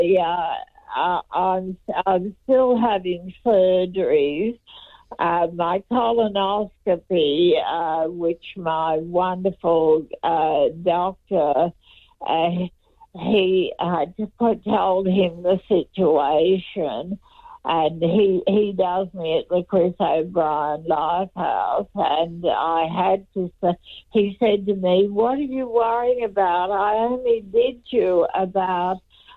I'm still having surgeries. My colonoscopy, which my wonderful doctor, he told him the situation, and he does me at the Chris O'Brien Lifehouse, and I had to say, he said to me, "What are you worrying about? I only did you about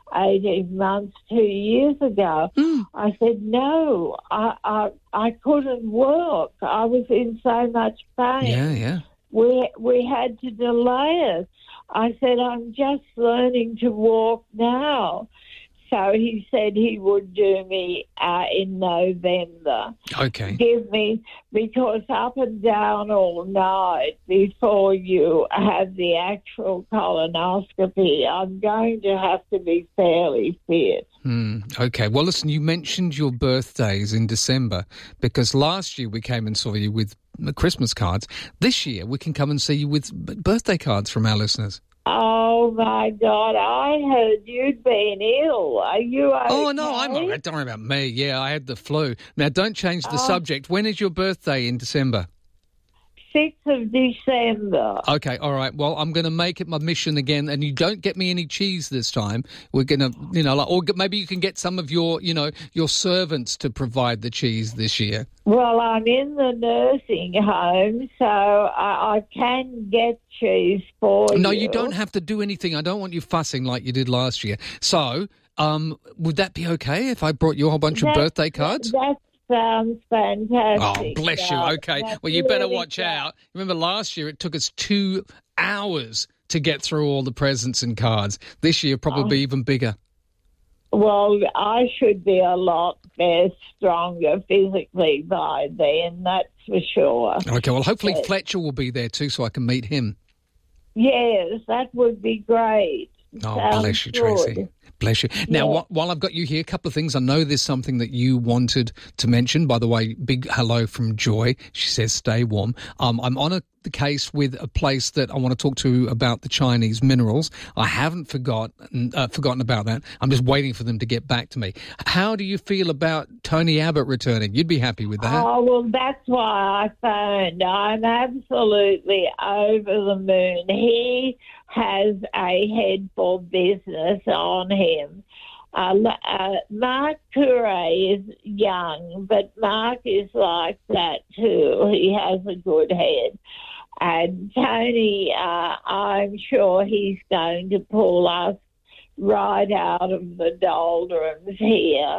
18 months, 2 years ago." I said, "No, I couldn't work. I was in so much pain. Yeah. We had to delay it." I said, "I'm just learning to walk now." So he said he would do me in November. Okay. Give me, because up and down all night before you have the actual colonoscopy, I'm going to have to be fairly fit. Okay. Well, listen, you mentioned your birthdays in December, because last year we came and saw you with Christmas cards. This year we can come and see you with birthday cards from our listeners. Oh, my God, I heard you'd been ill. Are you okay? Oh, no, I'm all right. Don't worry about me. Yeah, I had the flu. Now, don't change the subject. When is your birthday in December? 6th of December. Okay, all right. Well, I'm going to make it my mission again, and you don't get me any cheese this time. We're going to, or maybe you can get some of your, your servants to provide the cheese this year. Well, I'm in the nursing home, so I can get cheese for you. No, you don't have to do anything. I don't want you fussing like you did last year. So, would that be okay if I brought you a whole bunch of birthday cards? That sounds fantastic. Oh, bless you. Okay. Well, you better watch out. Remember, last year it took us 2 hours to get through all the presents and cards. This year, probably even bigger. Well, I should be a lot stronger physically by then, that's for sure. Okay, well, hopefully Fletcher will be there too so I can meet him. Yes, that would be great. Oh, Sounds bless you, good. Tracy. Bless you. Now, while I've got you here, a couple of things. I know there's something that you wanted to mention. By the way, big hello from Joy. She says, stay warm. I'm on the case with a place that I want to talk to about the Chinese minerals. I haven't forgotten about that. I'm just waiting for them to get back to me. How do you feel about Tony Abbott returning? You'd be happy with that. Oh, well, that's why I phoned. I'm absolutely over the moon. He has a head for business on him. Mark Curray is young, but Mark is like that too. He has a good head. And Tony, I'm sure he's going to pull us right out of the doldrums here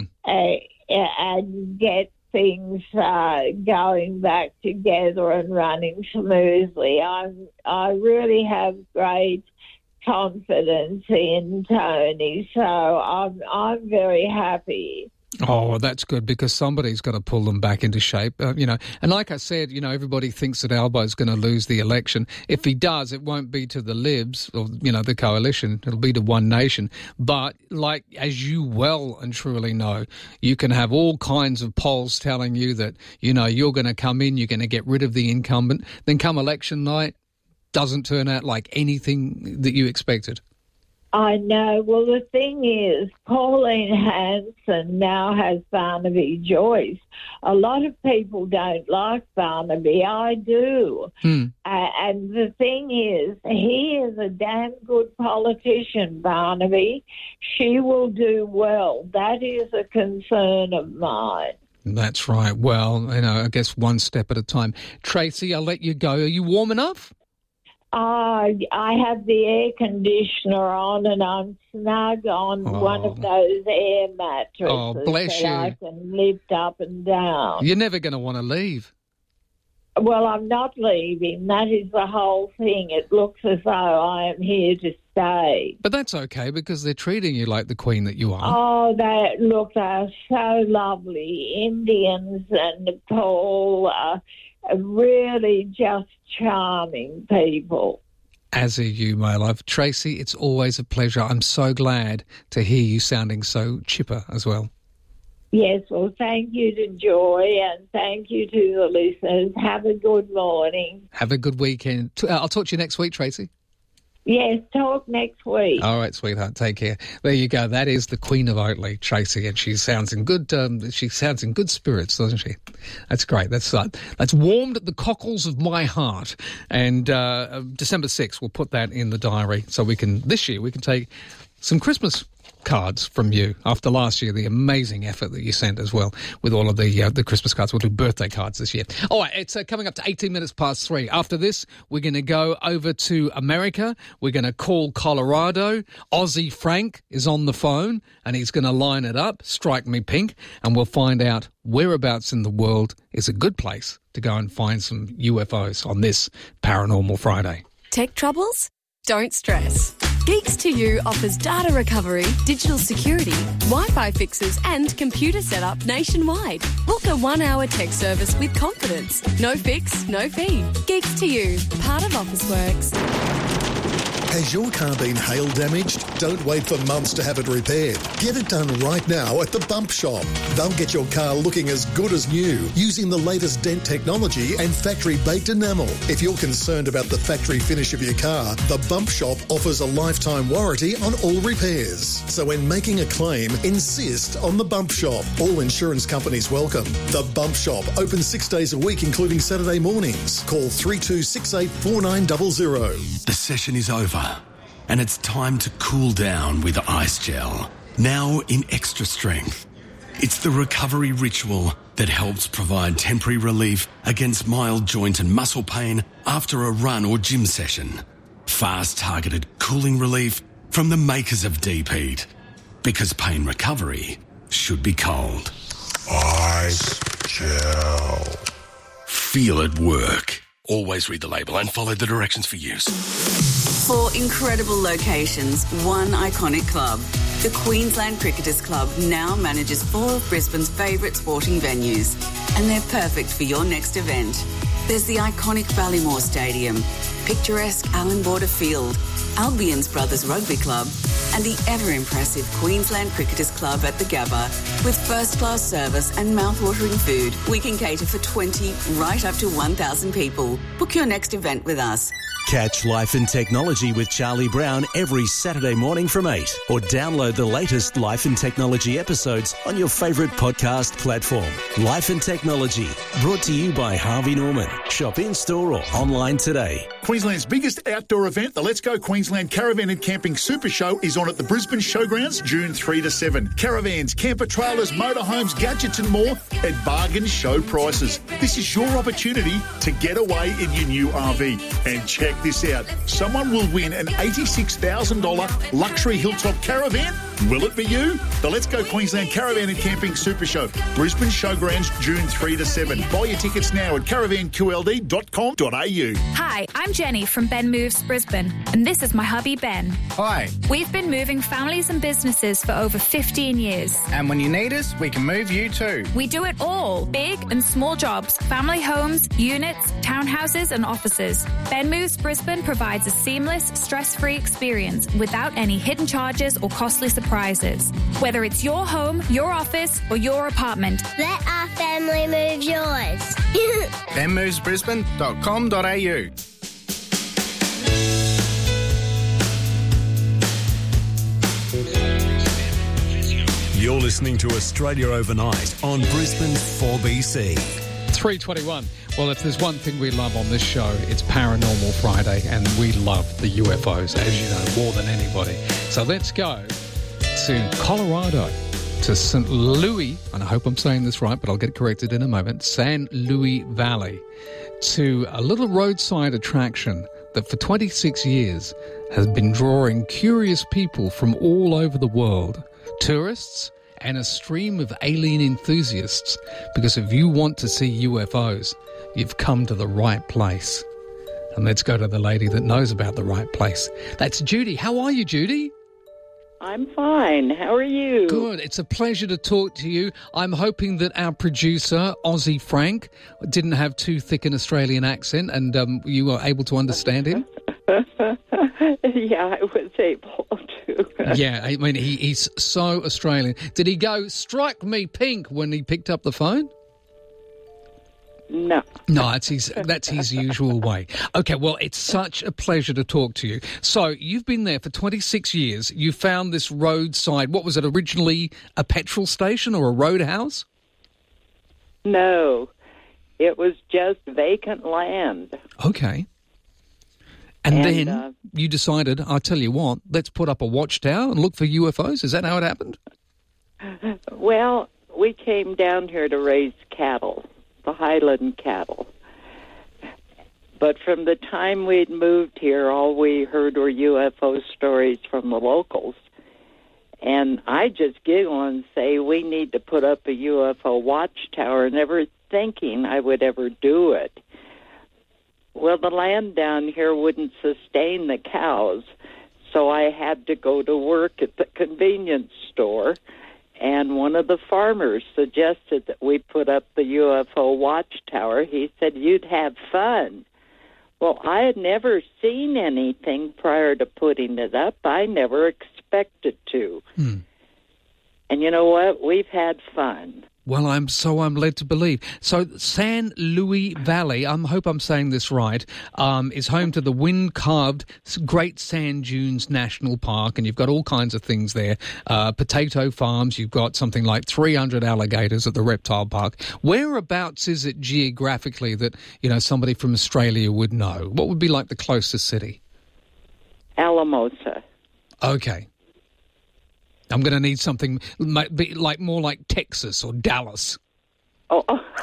and get things going back together and running smoothly. I really have great confidence in Tony, so I'm very happy. Oh, well, that's good, because somebody's got to pull them back into shape, And like I said, everybody thinks that Albo's going to lose the election. If he does, it won't be to the Libs or, the coalition. It'll be to One Nation. But like, as you well and truly know, you can have all kinds of polls telling you that, you're going to come in, you're going to get rid of the incumbent. Then come election night, doesn't turn out like anything that you expected. I know. Well, the thing is, Pauline Hanson now has Barnaby Joyce. A lot of people don't like Barnaby. I do. And the thing is, he is a damn good politician, Barnaby. She will do well. That is a concern of mine. That's right. Well, I guess one step at a time. Tracy, I'll let you go. Are you warm enough? I have the air conditioner on and I'm snug on one of those air mattresses. Oh, bless you. I can lift up and down. You're never going to want to leave. Well, I'm not leaving. That is the whole thing. It looks as though I am here to stay. But that's okay, because they're treating you like the queen that you are. Oh, they're so lovely. Indians and Nepal really just charming people. As are you, my love. Tracy, it's always a pleasure. I'm so glad to hear you sounding so chipper as well. Yes, well, thank you to Joy and thank you to the listeners. Have a good morning. Have a good weekend. I'll talk to you next week, Tracy. Yes, talk next week. All right, sweetheart. Take care. There you go. That is the Queen of Oatley, Tracy, and she sounds in good. She sounds in good spirits, doesn't she? That's great. That's warmed the cockles of my heart. And December 6th, we'll put that in the diary so this year we can take some Christmas cards from you after last year, the amazing effort that you sent as well with all of the Christmas cards. We'll do birthday cards this year. All right, it's coming up to 18 minutes past 3. After this, we're going to go over to America. We're going to call Colorado. Aussie Frank is on the phone and he's going to line it up, strike me pink, and we'll find out whereabouts in the world is a good place to go and find some UFOs on this Paranormal Friday. Tech troubles? Don't stress. Geeks to You offers data recovery, digital security, Wi-Fi fixes and computer setup nationwide. Book a 1-hour tech service with confidence. No fix, no fee. Geeks to You, part of Officeworks. Has your car been hail damaged? Don't wait for months to have it repaired. Get it done right now at the Bump Shop. They'll get your car looking as good as new using the latest dent technology and factory-baked enamel. If you're concerned about the factory finish of your car, the Bump Shop offers a lifetime warranty on all repairs. So when making a claim, insist on the Bump Shop. All insurance companies welcome. The Bump Shop, open 6 days a week, including Saturday mornings. Call 3268 4900. The session is over. And it's time to cool down with Ice Gel, now in extra strength. It's the recovery ritual that helps provide temporary relief against mild joint and muscle pain after a run or gym session. Fast targeted cooling relief from the makers of Deep Heat. Because pain recovery should be cold. Ice Gel. Feel it work. Always read the label and follow the directions for use. 4 incredible locations, 1 iconic club. The Queensland Cricketers Club now manages 4 of Brisbane's favourite sporting venues, and they're perfect for your next event. There's the iconic Ballymore Stadium, picturesque Allan Border Field, Albion's Brothers Rugby Club, and the ever-impressive Queensland Cricketers Club at the Gabba. With first-class service and mouth-watering food, we can cater for 20 right up to 1,000 people. Book your next event with us. Catch Life and Technology with Charlie Brown every Saturday morning from 8, or download the latest Life and Technology episodes on your favourite podcast platform. Life and Technology, brought to you by Harvey Norman. Shop in-store or online today. Queensland's biggest outdoor event, the Let's Go Queensland Caravan and Camping Super Show, is on at the Brisbane Showgrounds June 3 to 7. Caravans, camper trailers, motorhomes, gadgets and more at bargain show prices. This is your opportunity to get away in your new RV. And check this out. Someone will win an $86,000 luxury hilltop caravan. Will it be you? The Let's Go Queensland Caravan and Camping Super Show, Brisbane Showgrounds June 3 to 7. Buy your tickets now at caravanqld.com.au. Hi, I'm Jenny from Ben Moves Brisbane, and this is my hubby Ben. Hi. We've been moving families and businesses for over 15 years. And when you need us, we can move you too. We do it all, big and small jobs, family homes, units, townhouses and offices. Ben Moves Brisbane provides a seamless, stress-free experience without any hidden charges or costly surprises. Whether it's your home, your office or your apartment. Let our family move yours. benmovesbrisbane.com.au. You're listening to Australia Overnight on Brisbane's 4BC. 3:21. Well, if there's one thing we love on this show, it's Paranormal Friday, and we love the UFOs, as you know, more than anybody. So let's go to Colorado, to St. Louis, and I hope I'm saying this right, but I'll get corrected in a moment, San Luis Valley, to a little roadside attraction that for 26 years has been drawing curious people from all over the world, tourists, and a stream of alien enthusiasts, because if you want to see UFOs, you've come to the right place. And let's go to the lady that knows about the right place. That's Judy. How are you, Judy? I'm fine. How are you? Good. It's a pleasure to talk to you. I'm hoping that our producer, Aussie Frank, didn't have too thick an Australian accent and you were able to understand him. Yeah, I was able to. Yeah, I mean, he's so Australian. Did he go, strike me pink, when he picked up the phone? No. No, that's his usual way. Okay, well, it's such a pleasure to talk to you. So, you've been there for 26 years. You found this roadside, what was it, originally a petrol station or a roadhouse? No, it was just vacant land. Okay. And then you decided, I'll tell you what, let's put up a watchtower and look for UFOs. Is that how it happened? Well, we came down here to raise cattle, the Highland cattle. But from the time we'd moved here, all we heard were UFO stories from the locals. And I just giggle and say, we need to put up a UFO watchtower, never thinking I would ever do it. Well, the land down here wouldn't sustain the cows, so I had to go to work at the convenience store. And one of the farmers suggested that we put up the UFO watchtower. He said, you'd have fun. Well, I had never seen anything prior to putting it up. I never expected to. And you know what? We've had fun. Well, I'm led to believe. So San Luis Valley, I hope I'm saying this right, is home to the wind-carved Great Sand Dunes National Park, and you've got all kinds of things there. Potato farms, you've got something like 300 alligators at the reptile park. Whereabouts is it geographically that, somebody from Australia would know? What would be like the closest city? Alamosa. Okay. I'm going to need something more like Texas or Dallas. Oh.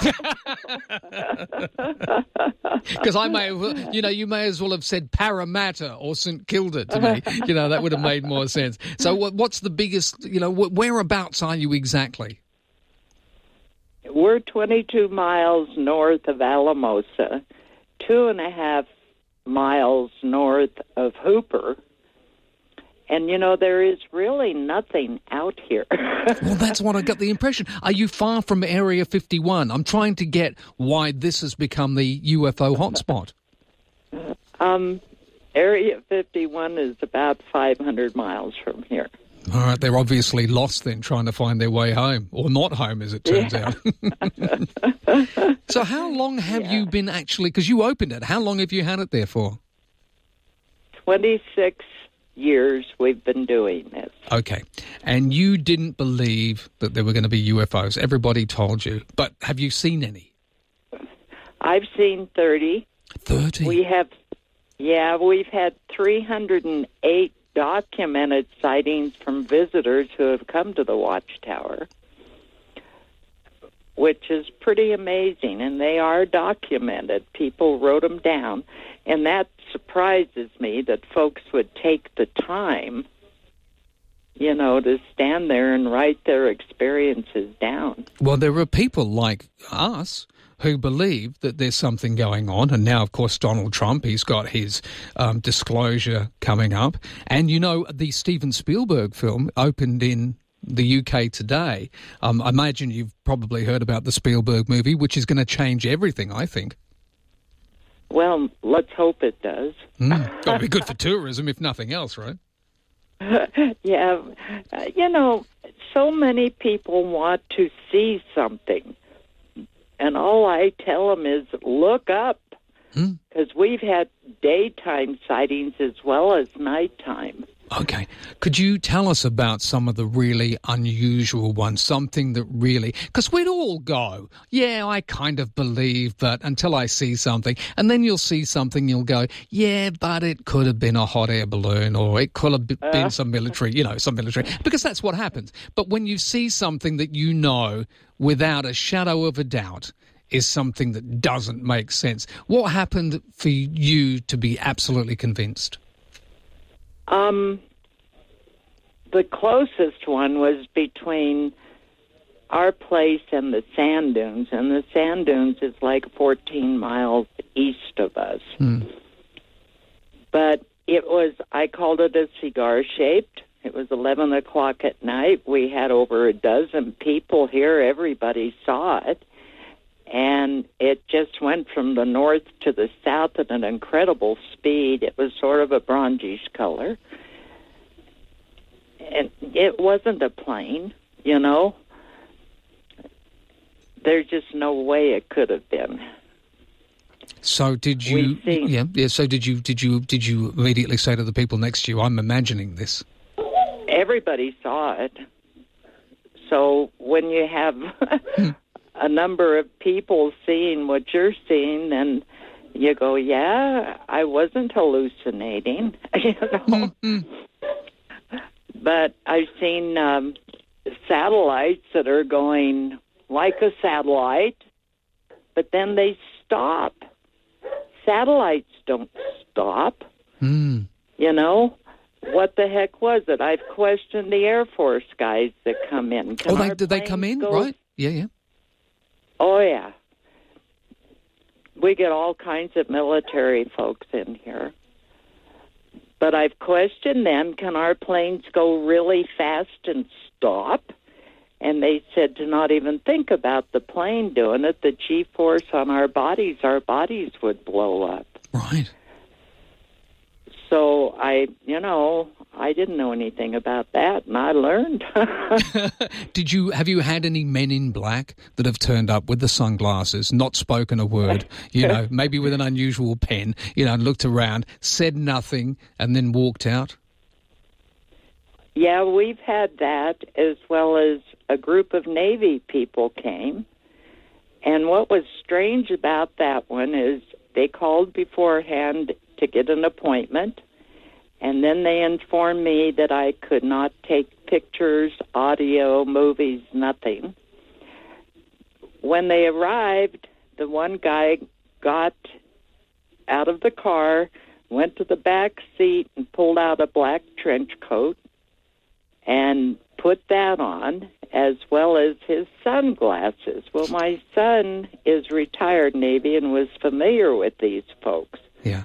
Because I may have, you may as well have said Parramatta or St Kilda to me. That would have made more sense. So what's the biggest, whereabouts are you exactly? We're 22 miles north of Alamosa, 2.5 miles north of Hooper. And, there is really nothing out here. Well, that's what I got the impression. Are you far from Area 51? I'm trying to get why this has become the UFO hotspot. Area 51 is about 500 miles from here. All right, they're obviously lost then, trying to find their way home, or not home, as it turns out. So how long have you been actually, because you opened it, how long have you had it there for? 26 years we've been doing this. Okay. And you didn't believe that there were going to be UFOs. Everybody told you. But have you seen any? I've seen 30. 30? We've had 308 documented sightings from visitors who have come to the watchtower, which is pretty amazing, and they are documented. People wrote them down, and that surprises me that folks would take the time, to stand there and write their experiences down. Well, there are people like us who believe that there's something going on, and now, of course, Donald Trump, he's got his disclosure coming up. And, the Steven Spielberg film opened in the UK today. I imagine you've probably heard about the Spielberg movie, which is going to change everything, I think. Well, let's hope it does. It'll be good for tourism, if nothing else, right? Yeah. So many people want to see something. And all I tell them is look up. Because we've had daytime sightings as well as nighttime. Okay. Could you tell us about some of the really unusual ones, something that really... Because we'd all go, yeah, I kind of believe, but until I see something. And then you'll see something, you'll go, yeah, but it could have been a hot air balloon, or it could have been some military, because that's what happens. But when you see something that you know without a shadow of a doubt is something that doesn't make sense, what happened for you to be absolutely convinced? The closest one was between our place and the sand dunes, and the sand dunes is like 14 miles east of us. But I called it a cigar-shaped. It was 11 o'clock at night. We had over a dozen people here. Everybody saw it. And it just went from the north to the south at an incredible speed. It was sort of a bronzish color. And it wasn't a plane, there's just no way it could have been. So did you? Yeah. So did you immediately say to the people next to you, "I'm imagining this"? Everybody saw it. So when you have a number of people seeing what you're seeing, then you go, "Yeah, I wasn't hallucinating," you know. But I've seen satellites that are going like a satellite, but then they stop. Satellites don't stop. You know, what the heck was it? I've questioned the Air Force guys that come in. Did they come in? Right? Yeah. Oh, yeah. We get all kinds of military folks in here. But I've questioned them, can our planes go really fast and stop? And they said to not even think about the plane doing it. The G-force on our bodies would blow up. Right. So I didn't know anything about that, and I learned. Have you had any men in black that have turned up with the sunglasses, not spoken a word, maybe with an unusual pen, looked around, said nothing, and then walked out? Yeah, we've had that, as well as a group of Navy people came. And what was strange about that one is they called beforehand to get an appointment, and then they informed me that I could not take pictures, audio, movies, nothing. When they arrived, the one guy got out of the car, went to the back seat and pulled out a black trench coat and put that on, as well as his sunglasses. Well, my son is retired Navy and was familiar with these folks. Yeah.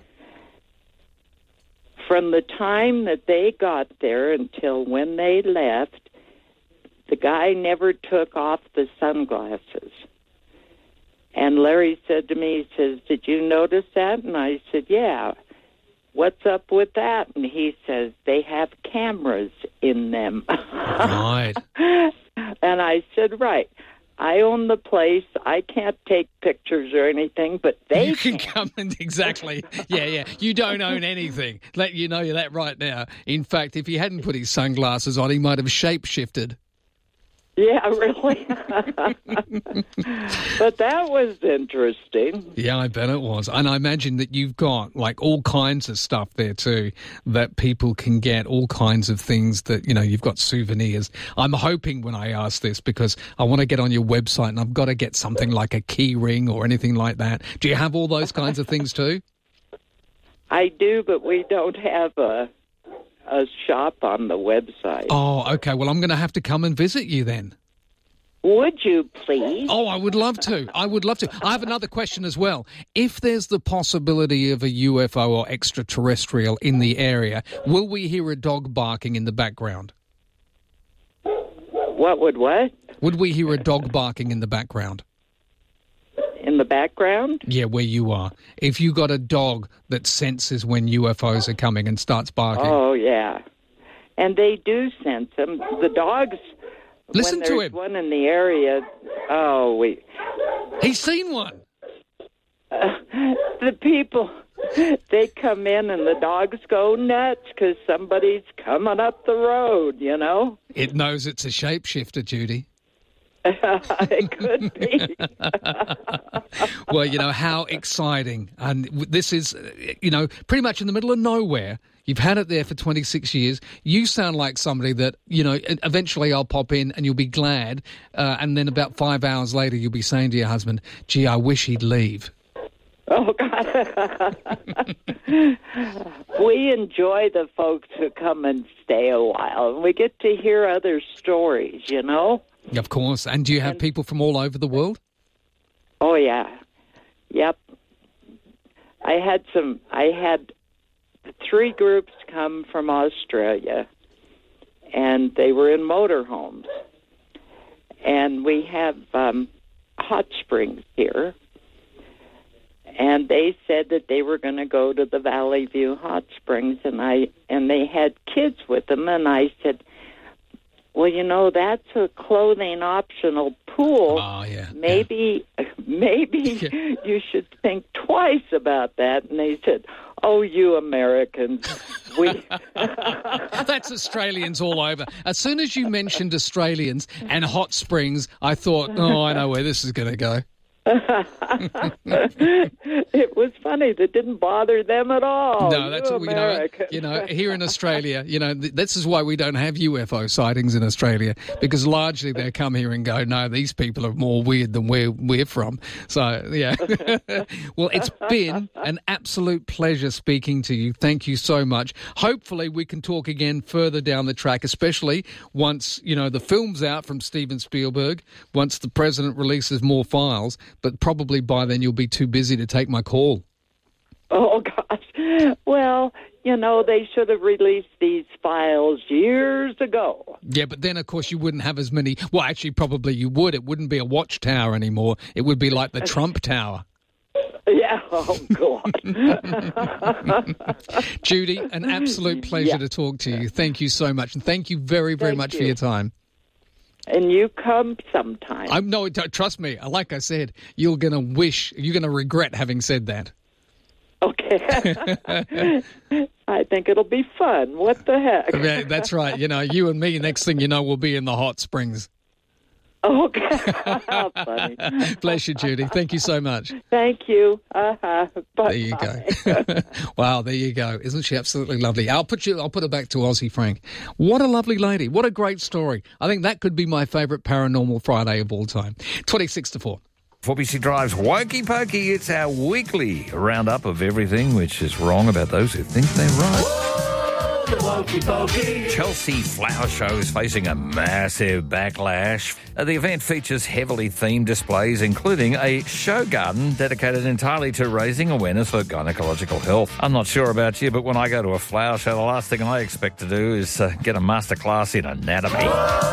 From the time that they got there until when they left, the guy never took off the sunglasses. And Larry said to me, he says, "Did you notice that?" And I said, "Yeah. What's up with that?" And he says, "They have cameras in them." Right. And I said, "Right. I own the place. I can't take pictures or anything, but they can come in." Exactly. Yeah. You don't own anything. Let you know that right now. In fact, if he hadn't put his sunglasses on, he might have shape-shifted. Yeah, really? But that was interesting. Yeah, I bet it was. And I imagine that you've got all kinds of stuff there too that people can get, all kinds of things that, you've got souvenirs. I'm hoping when I ask this, because I want to get on your website and I've got to get something like a key ring or anything like that. Do you have all those kinds of things too? I do, but we don't have a shop on the website. Oh, okay. Well, I'm going to have to come and visit you then. Would you please? Oh, I would love to. I have another question as well. If there's the possibility of a UFO or extraterrestrial in the area, will we hear a dog barking in the background? What? Would we hear a dog barking in the background? In the background? Yeah, where you are. If you got a dog that senses when UFOs are coming and starts barking. Oh, yeah. And they do sense them. The dogs, listen when to there's him. one in the area, he's seen one. The people, they come in and the dogs go nuts because somebody's coming up the road, It knows it's a shapeshifter, Judy. It could be. Well, how exciting. And this is, pretty much in the middle of nowhere. You've had it there for 26 years. You sound like somebody that, eventually I'll pop in and you'll be glad. And then about 5 hours later, you'll be saying to your husband, "Gee, I wish he'd leave." Oh, God. We enjoy the folks who come and stay a while. And we get to hear other stories, Of course. And do you have people from all over the world? Oh, yeah. Yep. I had 3 groups come from Australia, and they were in motorhomes. And we have hot springs here. And they said that they were going to go to the Valley View Hot Springs, and they had kids with them, and I said, "Well, that's a clothing optional pool. Oh, yeah. Maybe you should think twice about that. And they said, oh, you Americans, we... That's Australians all over. As soon as you mentioned Australians and hot springs, I thought, oh, I know where this is going to go. It was funny. That didn't bother them at all. No, that's what you know. Here in Australia, this is why we don't have UFO sightings in Australia, because largely they come here and go, no, these people are more weird than where we're from. So yeah. Well, it's been an absolute pleasure speaking to you. Thank you so much. Hopefully, we can talk again further down the track, especially once the film's out from Steven Spielberg. Once the president releases more files. But probably by then you'll be too busy to take my call. Oh, gosh. Well, they should have released these files years ago. Yeah, but then, of course, you wouldn't have as many... Well, actually, probably you would. It wouldn't be a watchtower anymore. It would be like the Trump Tower. Yeah, oh, God. Judy, an absolute pleasure to talk to you. Thank you so much. And thank you very, very much for your time. And you come sometime. No, trust me. Like I said, you're going to regret having said that. Okay. I think it'll be fun. What the heck? Yeah, that's right. You and me, next thing you know, we'll be in the hot springs. Okay. How funny. Bless you, Judy. Thank you so much. Thank you. Bye. There you go. Wow, there you go. Isn't she absolutely lovely? I'll put her back to Aussie Frank. What a lovely lady. What a great story. I think that could be my favourite Paranormal Friday of all time. 26 to 4. 4BC Drive's Wokey Pokey. It's our weekly roundup of everything which is wrong about those who think they're right. Chelsea Flower Show is facing a massive backlash. The event features heavily themed displays, including a show garden dedicated entirely to raising awareness for gynecological health. I'm not sure about you, but when I go to a flower show, the last thing I expect to do is get a masterclass in anatomy.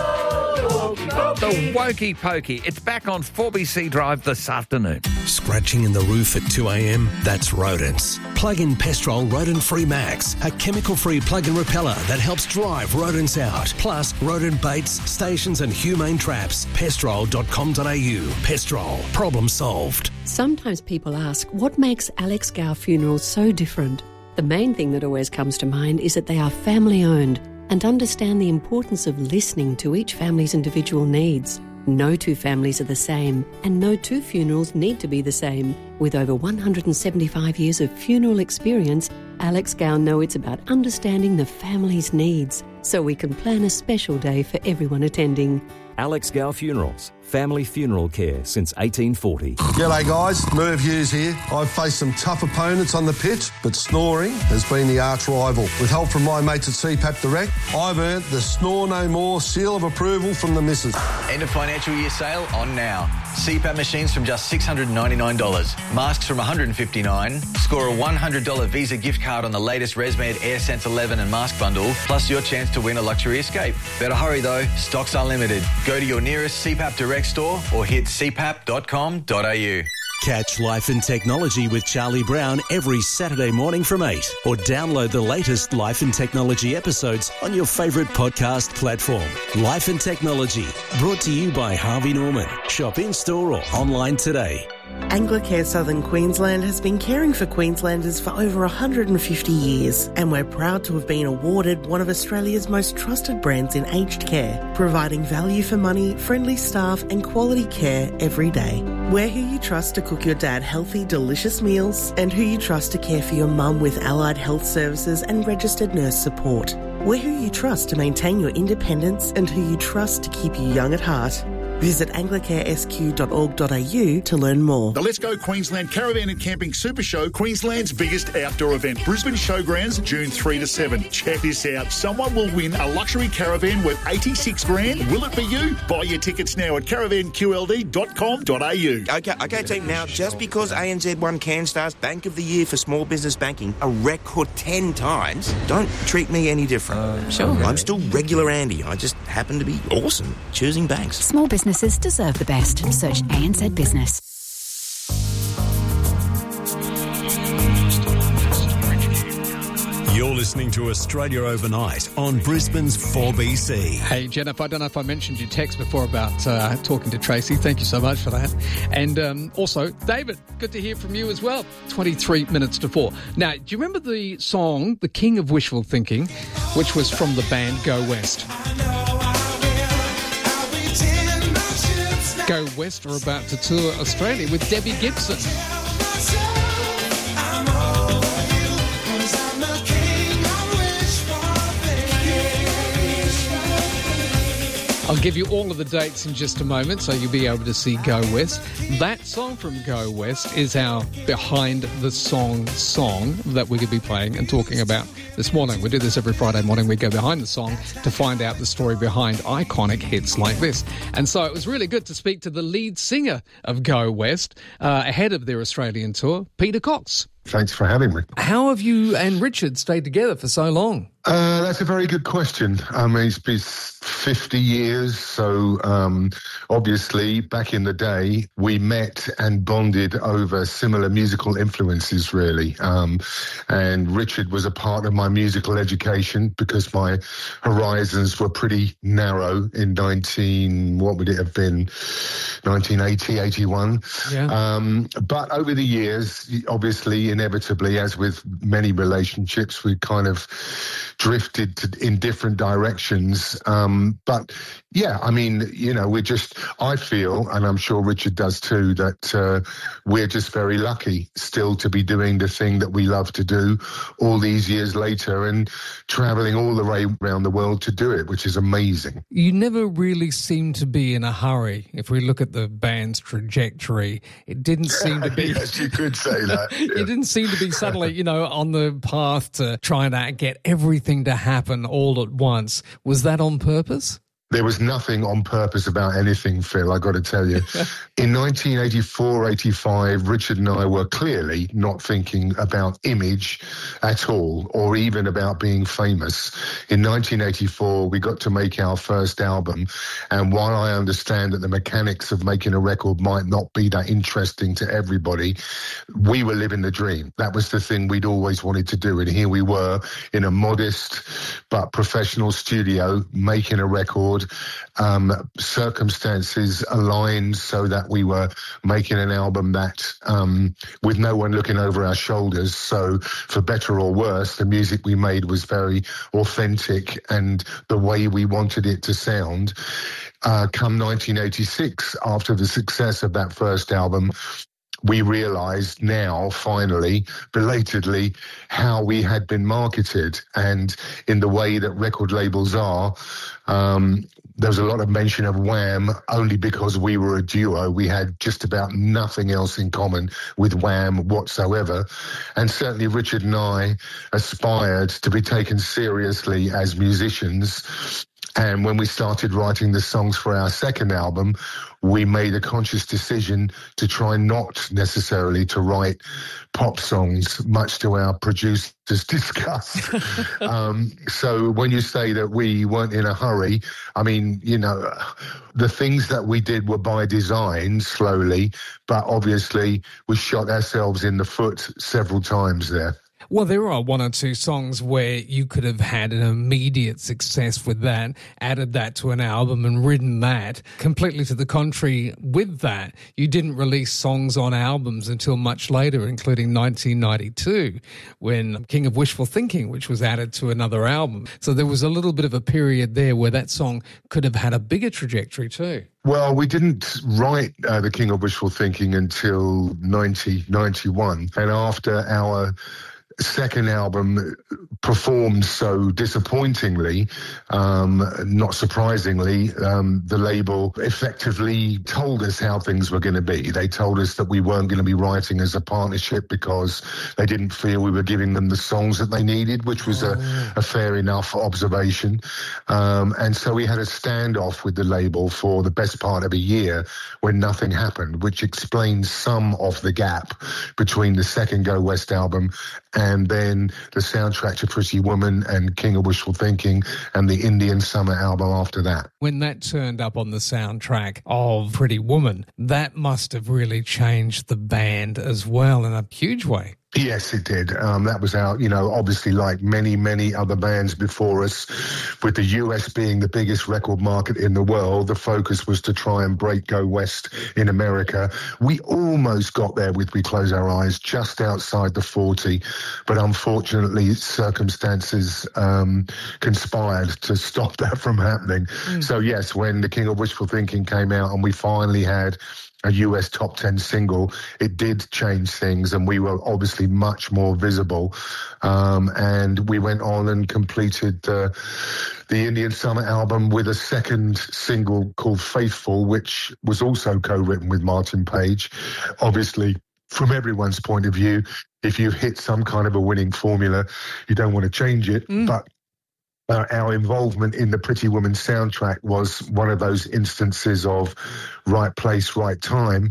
The Wokey Pokey. It's back on 4BC Drive this afternoon. Scratching in the roof at 2 a.m? That's rodents. Plug in Pestrol Rodent-Free Max, a chemical-free plug-in repeller that helps drive rodents out. Plus, rodent baits, stations and humane traps. Pestrol.com.au. Pestrol. Problem solved. Sometimes people ask, what makes Alex Gow Funerals so different? The main thing that always comes to mind is that they are family-owned and understand the importance of listening to each family's individual needs. No two families are the same, and no two funerals need to be the same. With over 175 years of funeral experience, Alex Gow knows it's about understanding the family's needs, so we can plan a special day for everyone attending. Alex Gow Funerals. Family funeral care since 1840. G'day guys, Merv Hughes here. I've faced some tough opponents on the pitch, but snoring has been the arch rival. With help from my mates at CPAP Direct, I've earned the Snore No More seal of approval from the missus. End of financial year sale on now. CPAP machines from just $699. Masks from $159. Score a $100 Visa gift card on the latest ResMed AirSense 11 and mask bundle, plus your chance to win a luxury escape. Better hurry though, stocks are limited. Go to your nearest CPAP Direct store or hit cpap.com.au. Catch Life and Technology with Charlie Brown every Saturday morning from 8, or download the latest Life and Technology episodes on your favourite podcast platform. Life and Technology, brought to you by Harvey Norman. Shop in-store or online today. Anglicare Southern Queensland has been caring for Queenslanders for over 150 years, and we're proud to have been awarded one of Australia's most trusted brands in aged care, providing value for money, friendly staff and quality care every day. We're who you trust to cook your dad healthy, delicious meals, and who you trust to care for your mum with allied health services and registered nurse support. We're who you trust to maintain your independence and who you trust to keep you young at heart. Visit anglicaresq.org.au to learn more. The Let's Go Queensland Caravan and Camping Super Show, Queensland's biggest outdoor event. Brisbane Showgrounds, June 3 to 7. Check this out. Someone will win a luxury caravan worth $86,000. Will it be you? Buy your tickets now at caravanqld.com.au. Okay, team. Now, just because ANZ won CanStar's Bank of the Year for Small Business Banking a record 10 times, don't treat me any different. Sure. I'm still regular Andy. I just happen to be awesome choosing banks. Small businesses deserve the best. Search ANZ Business. You're You're listening to Australia Overnight on Brisbane's 4BC. Hey, Jennifer, I don't know if I mentioned your text before about talking to Tracy. Thank you so much for that. And also, David, good to hear from you as well. 23 minutes to 4. Now, do you remember the song, The King of Wishful Thinking, which was from the band Go West? Go West are about to tour Australia with Debbie Gibson. I'll give you all of the dates in just a moment, so you'll be able to see Go West. That song from Go West is our Behind the Song that we're going to be playing and talking about this morning. We do this every Friday morning. We go behind the song to find out the story behind iconic hits like this. And so it was really good to speak to the lead singer of Go West ahead of their Australian tour, Peter Cox. Thanks for having me. How have you and Richard stayed together for so long? That's a very good question. It's been 50 years, so obviously back in the day we met and bonded over similar musical influences, really. And Richard was a part of my musical education because my horizons were pretty narrow in 1980, 81. Yeah. But over the years, obviously, inevitably, as with many relationships, we kind of drifted in different directions. But yeah, I mean, I feel, and I'm sure Richard does too, that we're just very lucky still to be doing the thing that we love to do all these years later and traveling all the way around the world to do it, which is amazing. You never really seem to be in a hurry. If we look at the band's trajectory, it didn't seem to be... Yes, you could say that. Yeah. It didn't seem to be suddenly, on the path to trying to get everything to happen all at once. Was that on purpose? There was nothing on purpose about anything, Phil, I got to tell you. In 1984, 85, Richard and I were clearly not thinking about image at all, or even about being famous. In 1984, we got to make our first album, and while I understand that the mechanics of making a record might not be that interesting to everybody, we were living the dream. That was the thing we'd always wanted to do, and here we were in a modest but professional studio making a record. Circumstances aligned so that we were making an album that with no one looking over our shoulders. So for better or worse, the music we made was very authentic and the way we wanted it to sound. Come 1986, after the success of that first album, we realised now, finally, belatedly, how we had been marketed. And in the way that record labels are, there was a lot of mention of Wham only because we were a duo. We had just about nothing else in common with Wham whatsoever. And certainly Richard and I aspired to be taken seriously as musicians. And when we started writing the songs for our second album, we made a conscious decision to try not necessarily to write pop songs, much to our producers' disgust. So when you say that we weren't in a hurry, I mean, the things that we did were by design, slowly, but obviously we shot ourselves in the foot several times there. Well, there are one or two songs where you could have had an immediate success with that, added that to an album and ridden that. Completely to the contrary, with that, you didn't release songs on albums until much later, including 1992, when King of Wishful Thinking, which was added to another album. So there was a little bit of a period there where that song could have had a bigger trajectory too. Well, we didn't write The King of Wishful Thinking until 1991, and after our second album performed so disappointingly, not surprisingly, the label effectively told us how things were going to be. They told us that we weren't going to be writing as a partnership because they didn't feel we were giving them the songs that they needed, which was a fair enough observation. And so we had a standoff with the label for the best part of a year when nothing happened, which explains some of the gap between the second Go West album and then the soundtrack to Pretty Woman and King of Wishful Thinking and the Indian Summer album after that. When that turned up on the soundtrack of Pretty Woman, that must have really changed the band as well in a huge way. Yes, it did. That was out, obviously like many other bands before us, with the US being the biggest record market in the world, the focus was to try and break Go West in America. We almost got there with We Close Our Eyes, just outside the 40, but unfortunately circumstances conspired to stop that from happening. So yes, when The King of Wishful Thinking came out and we finally had a US top 10 single, it did change things, and we were obviously much more visible. And we went on and completed the Indian Summer album with a second single called Faithful, which was also co-written with Martin Page. Obviously, from everyone's point of view, if you've hit some kind of a winning formula, you don't want to change it. But our involvement in the Pretty Woman soundtrack was one of those instances of right place, right time.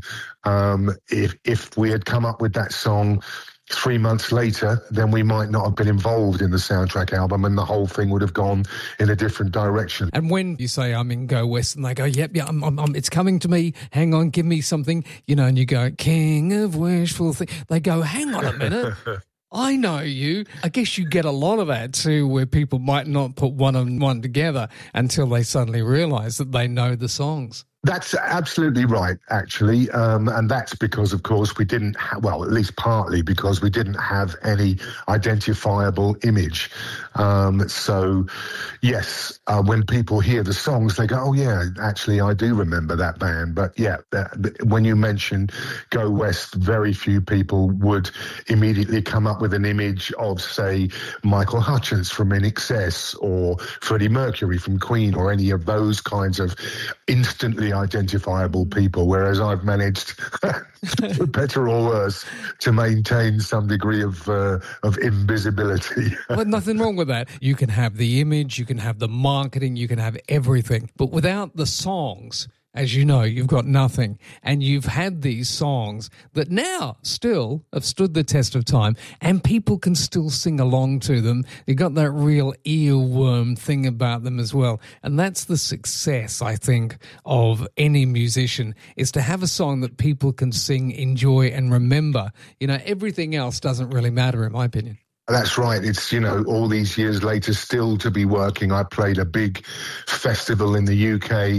If we had come up with that song 3 months later, then we might not have been involved in the soundtrack album, and the whole thing would have gone in a different direction. And when you say I'm in Go West and they go, yep, it's coming to me, hang on, give me something, and you go, King of Wishful Thinking, they go, hang on a minute. I know you. I guess you get a lot of that too, where people might not put one and one together until they suddenly realise that they know the songs. That's absolutely right, actually. And that's because, of course, we didn't at least partly because we didn't have any identifiable image. So, yes, when people hear the songs, they go, oh, yeah, actually, I do remember that band. But, yeah, when you mention Go West, very few people would immediately come up with an image of, say, Michael Hutchence from INXS or Freddie Mercury from Queen or any of those kinds of instantly identifiable people, whereas I've managed, for better or worse, to maintain some degree of invisibility. Well, nothing wrong with that. You can have the image, you can have the marketing, you can have everything, but without the songs, as you know, you've got nothing. And you've had these songs that now still have stood the test of time, and people can still sing along to them. You've got that real earworm thing about them as well. And that's the success, I think, of any musician, is to have a song that people can sing, enjoy, and remember. Everything else doesn't really matter, in my opinion. That's right. It's, all these years later, still to be working. I played a big festival in the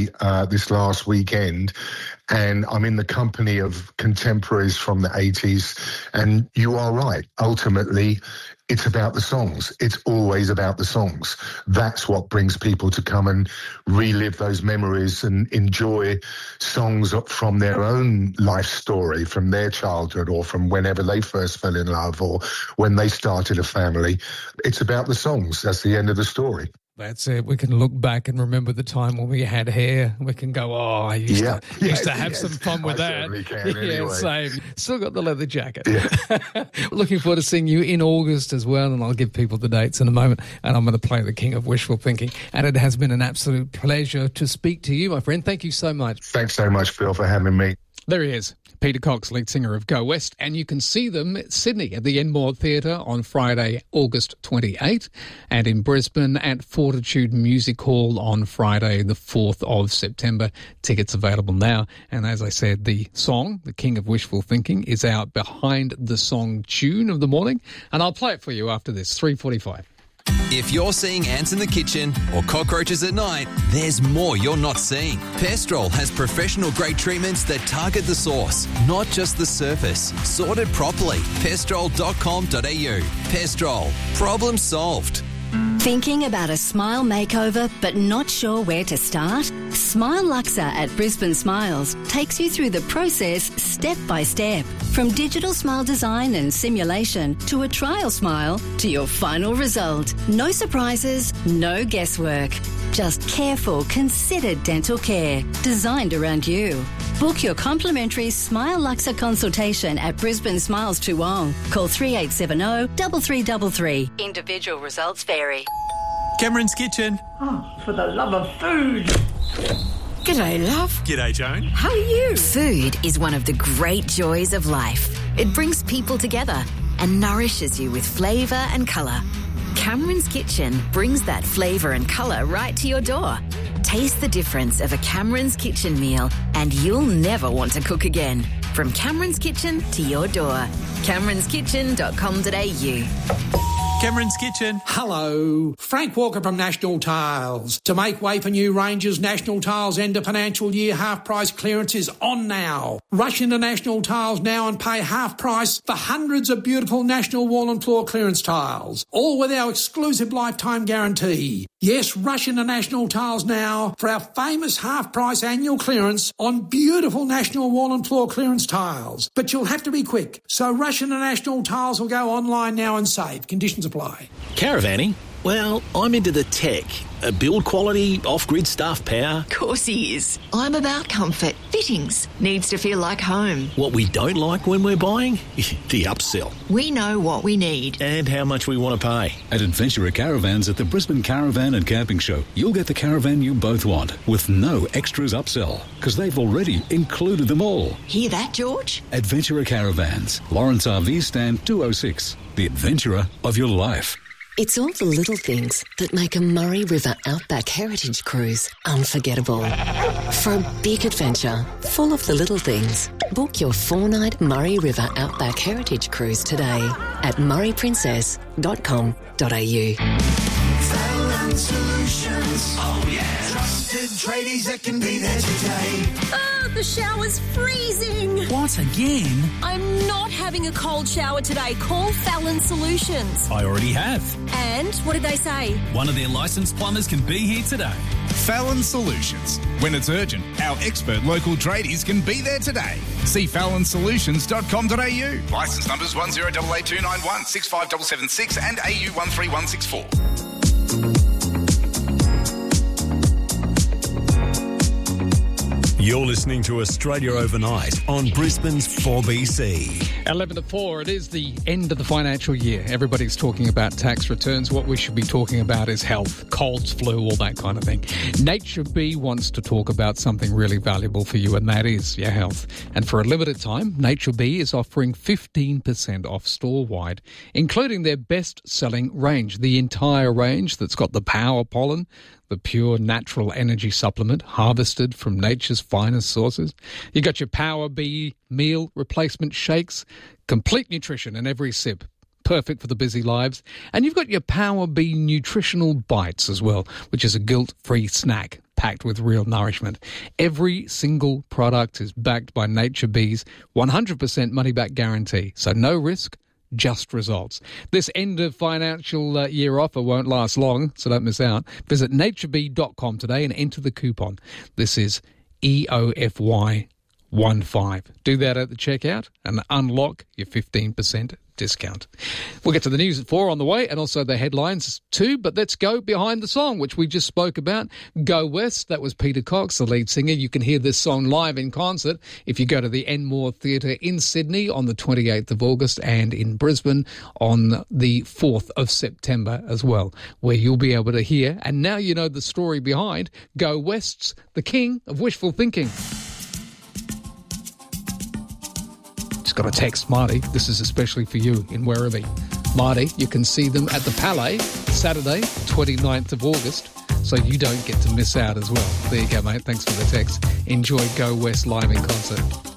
UK this last weekend, and I'm in the company of contemporaries from the 80s. And you are right. Ultimately, it's about the songs. It's always about the songs. That's what brings people to come and relive those memories and enjoy songs from their own life story, from their childhood or from whenever they first fell in love or when they started a family. It's about the songs. That's the end of the story. That's it. We can look back and remember the time when we had hair. We can go, I used to have some fun with that. Certainly can, anyway. Same. Still got the leather jacket. Yeah. Looking forward to seeing you in August as well, and I'll give people the dates in a moment. And I'm going to play The King of Wishful Thinking. And it has been an absolute pleasure to speak to you, my friend. Thank you so much. Thanks so much, Phil, for having me. There he is, Peter Cox, lead singer of Go West, and you can see them at Sydney at the Enmore Theatre on Friday, August 28, and in Brisbane at Fortitude Music Hall on Friday, the 4th of September. Tickets available now, and as I said, the song, The King of Wishful Thinking, is out behind the song tune of the morning, and I'll play it for you after this, 3:45. If you're seeing ants in the kitchen or cockroaches at night, there's more you're not seeing. Pestrol has professional-grade treatments that target the source, not just the surface. Sorted properly. Pestrol.com.au. Pestrol. Problem solved. Thinking about a smile makeover but not sure where to start? Smile Luxa at Brisbane Smiles takes you through the process step by step. From digital smile design and simulation to a trial smile to your final result. No surprises, no guesswork. Just careful, considered dental care designed around you. Book your complimentary Smile Luxa consultation at Brisbane Smiles Toowong. Call 3870 3333. Individual results vary. Cameron's Kitchen. Oh, for the love of food. G'day, love. G'day, Joan. How are you? Food is one of the great joys of life. It brings people together and nourishes you with flavour and colour. Cameron's Kitchen brings that flavour and colour right to your door. Taste the difference of a Cameron's Kitchen meal and you'll never want to cook again. From Cameron's Kitchen to your door. CameronsKitchen.com.au. Cameron's Kitchen. Hello, Frank Walker from National Tiles. To make way for new ranges, National Tiles end of financial year half price clearance is on now. Rush into National Tiles now and pay half price for hundreds of beautiful National wall and floor clearance tiles, all with our exclusive lifetime guarantee. Yes, rush into National Tiles now for our famous half price annual clearance on beautiful National wall and floor clearance tiles. But you'll have to be quick, so rush into National Tiles or go online now and save. Conditions apply. Caravanning? Well, I'm into the tech. Build quality, off-grid stuff, power. Of course he is. I'm about comfort. Fittings. Needs to feel like home. What we don't like when we're buying? The upsell. We know what we need. And how much we want to pay. At Adventurer Caravans at the Brisbane Caravan and Camping Show, you'll get the caravan you both want with no extras upsell because they've already included them all. Hear that, George? Adventurer Caravans, Lawrence RV Stand 206. The adventurer of your life. It's all the little things that make a Murray River Outback Heritage Cruise unforgettable. For a big adventure full of the little things, book your 4-night Murray River Outback Heritage Cruise today at murrayprincess.com.au. Fallon Solutions. Oh, yeah. Trusted tradies that can be there today. Oh, the shower's freezing. What, again? I'm not having a cold shower today. Call Fallon Solutions. I already have. And what did they say? One of their licensed plumbers can be here today. Fallon Solutions. When it's urgent, our expert local tradies can be there today. See fallonsolutions.com.au. Licence numbers 10882916 65776 and AU 13164. You're listening to Australia Overnight on Brisbane's 4BC. 11 to 4, it is the end of the financial year. Everybody's talking about tax returns. What we should be talking about is health, colds, flu, all that kind of thing. Nature B wants to talk about something really valuable for you, and that is your health. And for a limited time, Nature B is offering 15% off store-wide, including their best-selling range, the entire range that's got the power pollen, the pure natural energy supplement harvested from nature's finest sources. You got your Power B meal replacement shakes, complete nutrition in every sip, perfect for the busy lives. And you've got your Power B nutritional bites as well, which is a guilt-free snack packed with real nourishment. Every single product is backed by Nature B's 100% money-back guarantee, so no risk, just results. This end of financial year offer won't last long, so don't miss out. Visit natureb.com today and enter the coupon. This is EOFY15. Do that at the checkout and unlock your 15% discount. We'll get to the news at 4 on the way and also the headlines too, but let's go behind the song, which we just spoke about. Go West, that was Peter Cox, the lead singer. You can hear this song live in concert if you go to the Enmore Theatre in Sydney on the 28th of August and in Brisbane on the 4th of September as well, where you'll be able to hear, and now you know the story behind Go West's The King of Wishful Thinking. Got a text, Marty. This is especially for you in Werribee. Marty, you can see them at the Palais Saturday, 29th of August, so you don't get to miss out as well. There you go, mate. Thanks for the text. Enjoy Go West live in concert.